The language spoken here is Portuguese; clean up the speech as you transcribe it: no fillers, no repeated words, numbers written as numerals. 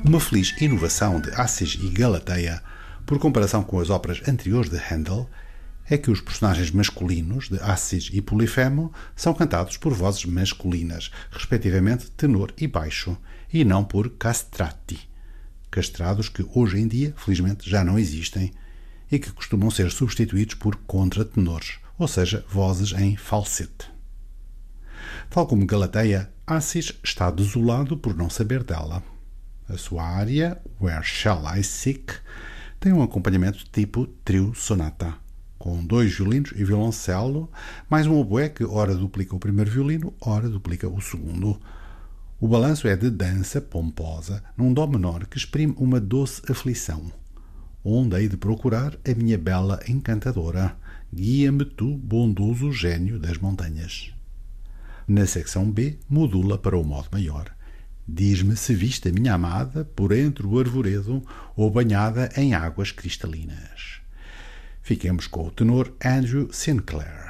Uma feliz inovação de Assis e Galateia, por comparação com as óperas anteriores de Handel, é que os personagens masculinos de Assis e Polifemo são cantados por vozes masculinas, respectivamente tenor e baixo, e não por castrati, castrados que hoje em dia, felizmente, já não existem e que costumam ser substituídos por contratenores, ou seja, vozes em falsete. Tal como Galateia, Assis está desolado por não saber dela. A sua área, Where Shall I Seek, tem um acompanhamento tipo trio sonata, com 2 violinos e violoncelo, mais um oboé que ora duplica o primeiro violino, ora duplica o segundo. O balanço é de dança pomposa, num dó menor que exprime uma doce aflição. Onde hei de procurar a minha bela encantadora? Guia-me tu, bondoso gênio das montanhas. Na secção B, modula para o modo maior. Diz-me se viste a minha amada por entre o arvoredo ou banhada em águas cristalinas. Fiquemos com o tenor Andrew Sinclair.